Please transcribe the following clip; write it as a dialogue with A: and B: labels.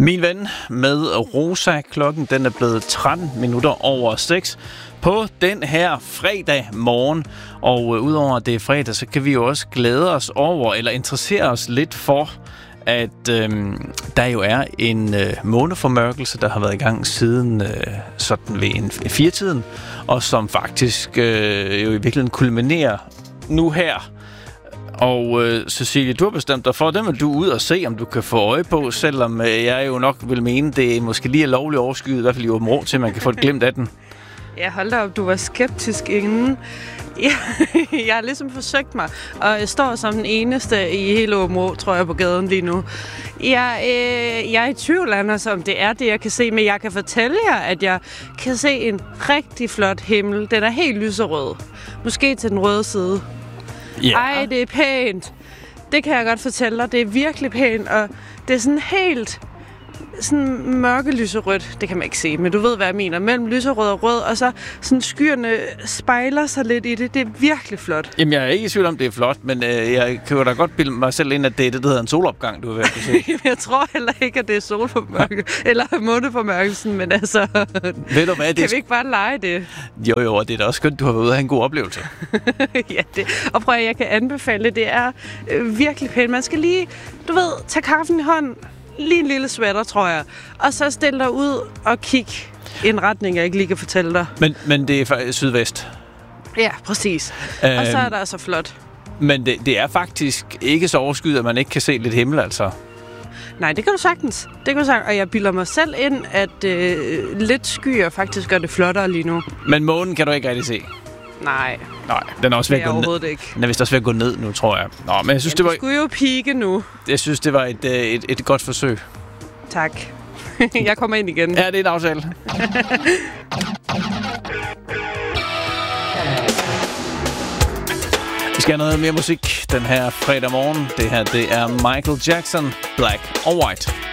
A: Min ven med Rosa. Klokken den er blevet 6:13 på den her fredag morgen. Og udover at det er fredag, så kan vi jo også glæde os over, eller interessere os lidt for, at der jo er en måneformørkelse, der har været i gang siden sådan ved en 4-tiden, og som faktisk jo i virkeligheden kulminerer nu her. Og Cecilie, du har bestemt dig for, den vil du ud og se, om du kan få øje på, selvom jeg jo nok vil mene, det måske lige er lovligt overskyet, i hvert fald i Åben Rå, til man kan få et glimt af den.
B: Ja, hold da op, du var skeptisk inden. Jeg har ligesom forsøgt mig, og jeg står som den eneste i hele Åben Rå, tror jeg, på gaden lige nu. Jeg er i tvivl, Anders, om det er det, jeg kan se, men jeg kan fortælle jer, at jeg kan se en rigtig flot himmel. Den er helt lyserød. Måske til den røde side. Yeah. Ej, det er pænt. Det kan jeg godt fortælle dig. Det er virkelig pænt, og det er sådan helt sådan mørke lyserødt. Det kan man ikke se, men du ved, hvad jeg mener. Mellem lyserød og rød, og så sådan skyerne spejler sig lidt i det. Det er virkelig flot.
A: Jamen, jeg er ikke i tvivl om, det er flot, men jeg kan jo da godt bilde mig selv ind, at det er det, der hedder en solopgang, du er ved at se.
B: Jeg tror heller ikke, at det er solformørke, eller måneformørkelsen, men altså,
A: ved du hvad,
B: kan vi ikke bare lege det?
A: Jo, og det er da også skønt, du har været ude og have en god oplevelse.
B: Ja, og prøv at jeg kan anbefale det. Det er virkelig pænt. Man skal lige, du ved, tage kaffen i hånden, lige en lille sweater, tror jeg. Og så stille dig ud og kig i en retning, jeg ikke lige kan fortælle dig.
A: Men det er faktisk sydvest.
B: Ja, præcis. Og så er der så flot. Men
A: det er faktisk ikke så overskyet, at man ikke kan se lidt himmel, altså.
B: Nej, det kan du sagtens. Og jeg bilder mig selv ind, at lidt skyer faktisk gør det flottere lige nu.
A: Men månen kan du ikke rigtig se?
B: Nej,
A: den er også ved at gå ned.
B: Ikke.
A: Den er vist også ved at gå ned nu, tror jeg. Nå, men jeg synes, det
B: skulle jo pike nu.
A: Jeg synes, det var et godt forsøg.
B: Tak. Jeg kommer ind igen.
A: Ja, det er en aftale. Vi skal have noget mere musik den her fredag morgen. Det her, det er Michael Jackson, Black or White.